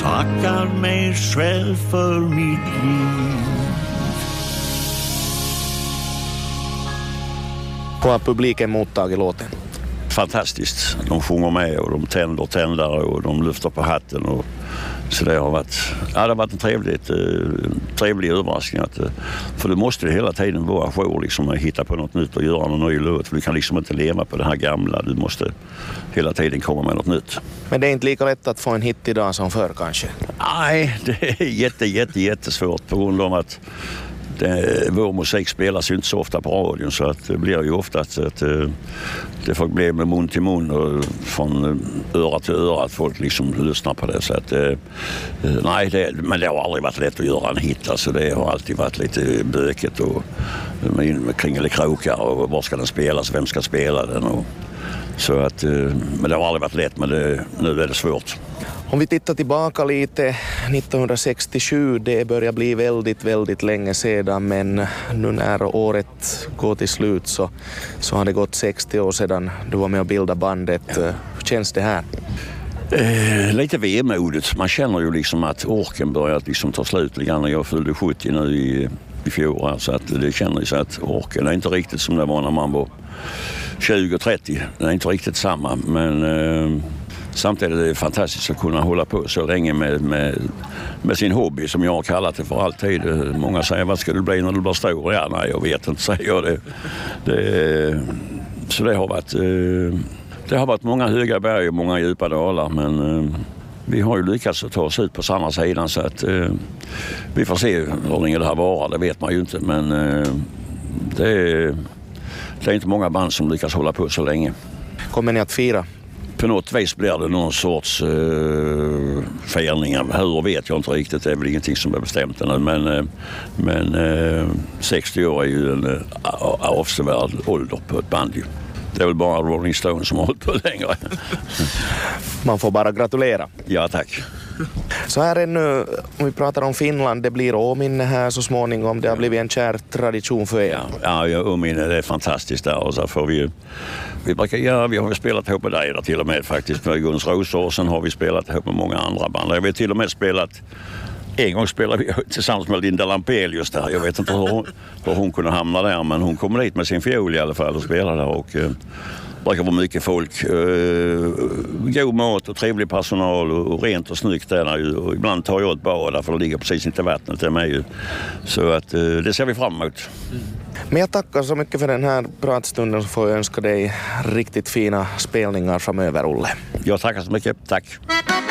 tackar mig själv för mitt liv. Hur har publiken mottagit låten? Fantastiskt. De sjunger med och de tänder tändare och de lyfter på hatten. Och så det har varit en trevlig överraskning. För du måste hela tiden vara jour liksom, att hitta på något nytt och göra någon ny låt. För du kan liksom inte leva på det här gamla. Du måste hela tiden komma med något nytt. Men det är inte lika lätt att få en hit idag som förr kanske? Nej, det är jättesvårt på grund av att vår musik spelas ju inte så ofta på radion, så att det blir ju ofta att det får bli med mun till mun och från öra till öra att folk liksom lyssnar på det. Så att, nej, men det har aldrig varit lätt att göra en hit. Alltså, det har alltid varit lite böket och med kringelikrokar och var ska den spelas, vem ska spela den. Så att, men det har aldrig varit lätt, men nu är det svårt. Om vi tittar tillbaka lite, 1967, det börjar bli väldigt länge sedan, men nu när året går till slut så har det gått 60 år sedan du var med och bildade bandet. Hur känns det här? Lite vemodigt. Man känner ju liksom att orken börjar liksom ta slut lite grann. Jag fyllde 70 nu i fjol, så att det känner ju så att orken är inte riktigt som det var när man var 20 och 30. Det är inte riktigt samma, men samtidigt är det fantastiskt att kunna hålla på så länge med sin hobby som jag har kallat det för alltid. Många säger, vad ska du bli när du blir stor? Ja, nej, jag vet inte, säger jag det. Så det har varit många höga berg och många djupa dalar, men vi har ju lyckats att ta oss ut på samma sidan, så att vi får se hur länge det här varar, det vet man ju inte, men det är inte många band som lyckas hålla på så länge. Kommer ni att fira? På något vis blir det någon sorts firningar. Hur vet jag inte riktigt, det är väl ingenting som är bestämt ännu, men 60 år är ju en avsevärd ålder på ett band. Det är väl bara Rolling Stones som har hållit på längre. Man får bara gratulera. Ja, tack. Så här är nu, om vi pratar om Finland, det blir Åminne här så småningom. Det har blivit en kär tradition för er. Ja, Åminne, det är fantastiskt där. Och så får vi har spelat ihop med dig där till och med faktiskt med Guns Rosor, och sen har vi spelat ihop med många andra band. Jag har till och med en gång spelade vi tillsammans med Linda Lampelius där. Jag vet inte hur hon kunde hamna där, men hon kom dit med sin fiol i alla fall och spelade där, och det brukar vara mycket folk. God mat och trevlig personal och rent och snyggt där. Och ibland tar jag ett bad för det ligger precis inte vattnet där med. Så att det ser vi fram emot. Men jag tackar så mycket för den här pratstunden, så får jag önska dig riktigt fina spelningar framöver, Olle. Jag tackar så mycket. Tack.